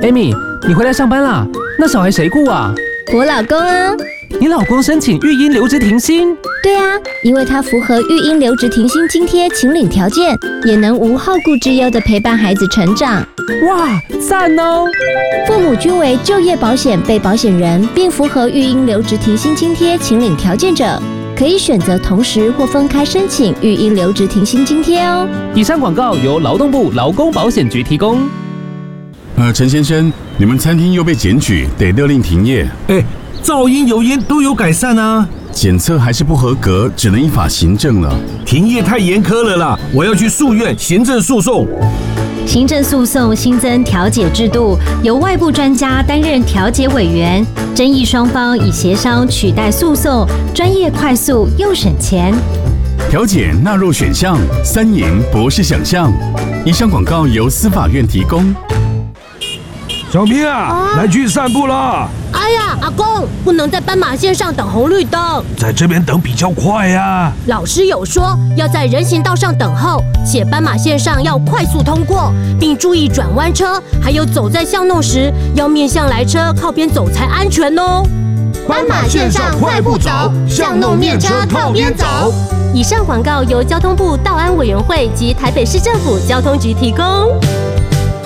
Amy， 你回来上班啦？那小孩谁顾啊？ 我老公啊。 你老公申请育婴留职停薪？ 对啊，因为他符合育婴留职停薪津贴请领条件，也能无后顾之忧地陪伴孩子成长。 哇，赞哦！ 父母均为就业保险被保险人，并符合育婴留职停薪津贴请领条件者，可以选择同时或分开申请育婴留职停薪津贴哦。 以上广告由劳动部劳工保险局提供。 陈先生，你们餐厅又被检举，得勒令停业。 噪音、油烟都有改善啊， 检测还是不合格，只能依法行政了。 停业太严苛了啦，我要去诉愿行政诉讼。 行政诉讼新增调解制度，由外部专家担任调解委员，争议双方以协商取代诉讼，专业、快速又省钱。 调解纳入选项，3赢不是想象。以上广告由司法院提供。 小平啊，来去散步啦！ 哎呀，阿公，不能在斑马线上等红绿灯， 在这边等比较快呀。 老师有说要在人行道上等候，且斑马线上要快速通过，并注意转弯车，还有走在巷弄时要面向来车，靠边走才安全哦。 斑马线上快步走，巷弄面车靠边走。 以上广告由交通部道安委员会及台北市政府交通局提供。